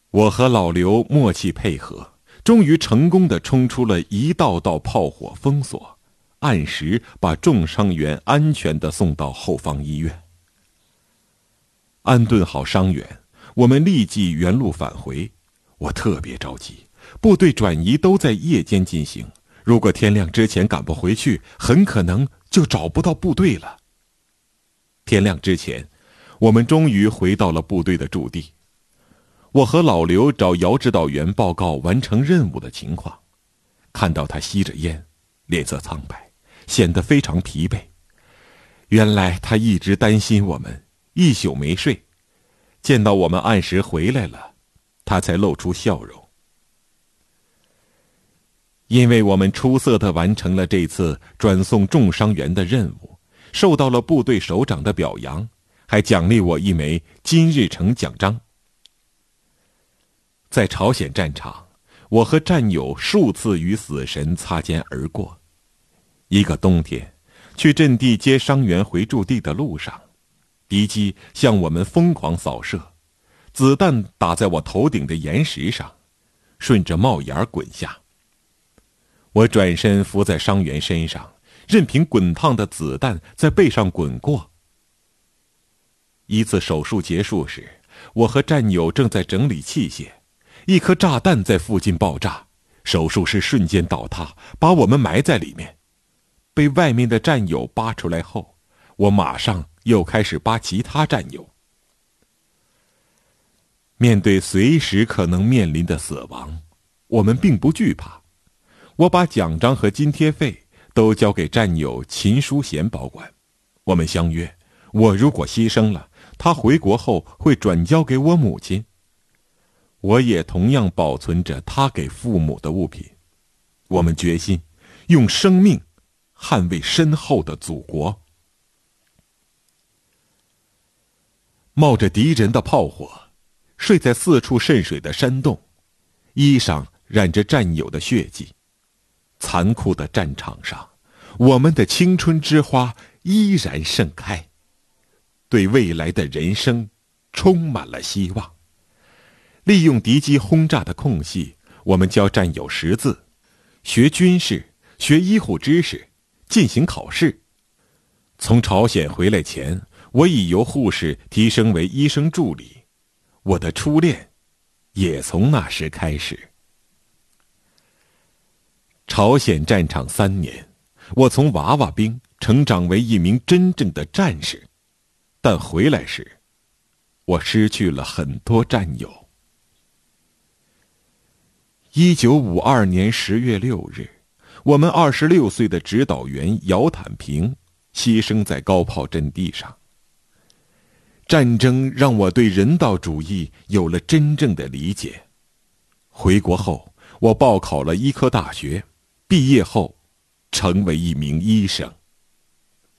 我和老刘默契配合，终于成功地冲出了一道道炮火封锁，按时把重伤员安全地送到后方医院。安顿好伤员，我们立即原路返回。我特别着急，部队转移都在夜间进行，如果天亮之前赶不回去，很可能就找不到部队了。天亮之前，我们终于回到了部队的驻地。我和老刘找姚指导员报告完成任务的情况，看到他吸着烟，脸色苍白，显得非常疲惫。原来他一直担心我们，一宿没睡。见到我们按时回来了，他才露出笑容。因为我们出色地完成了这次转送重伤员的任务，受到了部队首长的表扬，还奖励我一枚金日成奖章。在朝鲜战场，我和战友数次与死神擦肩而过。一个冬天，去阵地接伤员回驻地的路上，敌机向我们疯狂扫射，子弹打在我头顶的岩石上，顺着帽檐滚下。我转身伏在伤员身上，任凭滚烫的子弹在背上滚过。一次手术结束时，我和战友正在整理器械，一颗炸弹在附近爆炸，手术室瞬间倒塌，把我们埋在里面。被外面的战友扒出来后，我马上又开始扒其他战友。面对随时可能面临的死亡，我们并不惧怕。我把奖章和津贴费都交给战友秦书贤保管。我们相约，我如果牺牲了，他回国后会转交给我母亲。我也同样保存着他给父母的物品。我们决心用生命捍卫身后的祖国。冒着敌人的炮火，睡在四处渗水的山洞，衣裳染着战友的血迹。残酷的战场上，我们的青春之花依然盛开，对未来的人生充满了希望。利用敌机轰炸的空隙，我们教战友识字，学军事，学医护知识，进行考试。从朝鲜回来前，我已由护士提升为医生助理。我的初恋也从那时开始。朝鲜战场3年，我从娃娃兵成长为一名真正的战士，但回来时，我失去了很多战友。1952年10月6日，我们26岁的指导员姚坦平牺牲在高炮阵地上。战争让我对人道主义有了真正的理解。回国后，我报考了医科大学，毕业后成为一名医生。